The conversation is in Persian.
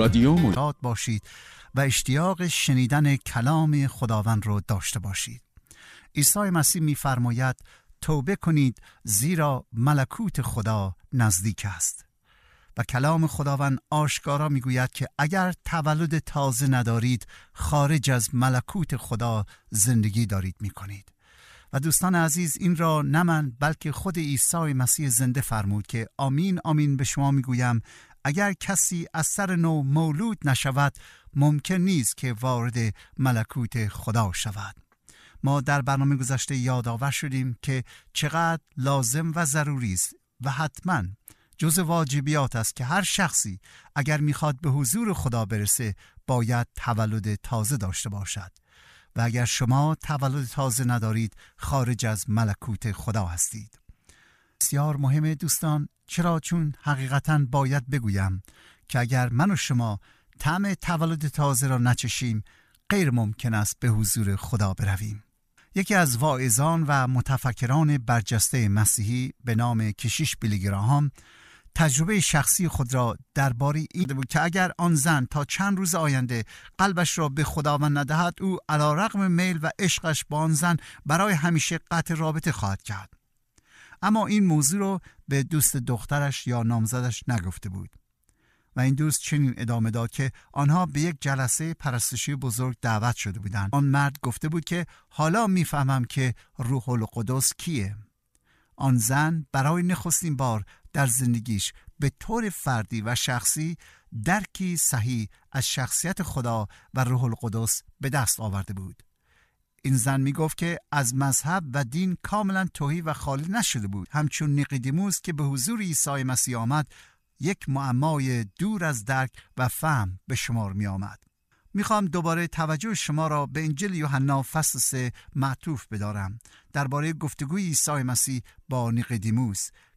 رادیو مشتاق باشید و اشتیاق شنیدن کلام خداوند رو داشته باشید. عیسی مسیح می‌فرماید توبه کنید زیرا ملکوت خدا نزدیک است. و کلام خداوند آشکارا میگوید که اگر تولد تازه ندارید خارج از ملکوت خدا زندگی دارید میکنید. و دوستان عزیز، این را نه من بلکه خود عیسی مسیح زنده فرمود که آمین آمین به شما میگویم اگر کسی از سر نو مولود نشود ممکن نیست که وارد ملکوت خدا شود. ما در برنامه گذشته یادآور شدیم که چقدر لازم و ضروری است و حتماً جز واجبیات است که هر شخصی اگر میخواد به حضور خدا برسه باید تولد تازه داشته باشد. و اگر شما تولد تازه ندارید خارج از ملکوت خدا هستید. بسیار مهمه دوستان، چرا؟ چون حقیقتاً باید بگویم که اگر من و شما طعم تولد تازه را نچشیم غیر ممکن است به حضور خدا برویم. یکی از واعظان و متفکران برجسته مسیحی به نام کشیش بیلی گراهام تجربه شخصی خود را درباره این بود که اگر آن زن تا چند روز آینده قلبش را به خداوند ندهد او علیرغم میل و عشقش با آن زن برای همیشه قطع رابطه خواهد کرد. اما این موضوع را به دوست دخترش یا نامزدش نگفته بود. و این دوست چنین ادامه داد که آنها به یک جلسه پرستشی بزرگ دعوت شده بودند. آن مرد گفته بود که حالا میفهمم که روح القدس کیه. آن زن برای نخستین بار در زندگیش به طور فردی و شخصی درکی صحیح از شخصیت خدا و روح القدس به دست آورده بود. این زن می گفت که از مذهب و دین کاملا تهی و خالی نشده بود. همچون نیقودیموس که به حضور عیسی مسیح آمد یک معمای دور از درک و فهم به شمار می آمد. میخوام دوباره توجه شما را به انجیل یوحنا فصل 3 معطوف بدارم درباره گفتگوی عیسی مسیح با نیقودیموس